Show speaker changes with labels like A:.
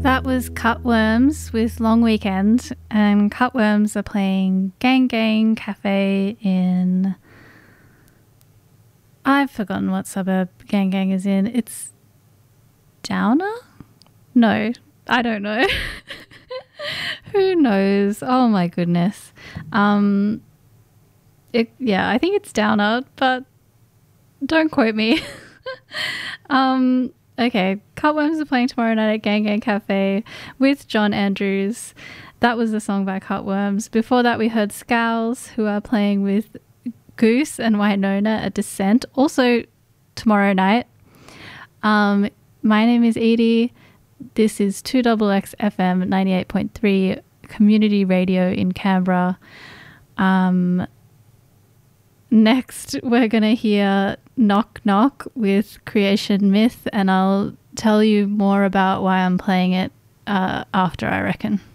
A: That was Cutworms with Long Weekend, and Cutworms are playing Gang Gang Cafe in... I've forgotten what suburb Gang Gang is in. It's Downer? No, I don't know. Who knows? Oh my goodness. I think it's Downer, but don't quote me. Okay, Cutworms are playing tomorrow night at Gang Gang Cafe with John Andrews. That was the song by Cutworms. Before that, we heard Scowls, who are playing with Goose and Winona at Descent, also tomorrow night. My name is Edie. This is 2XX FM 98.3 community radio in Canberra. Next, we're going to hear Knock Knock with Creation Myth, and I'll tell you more about why I'm playing it after, I reckon.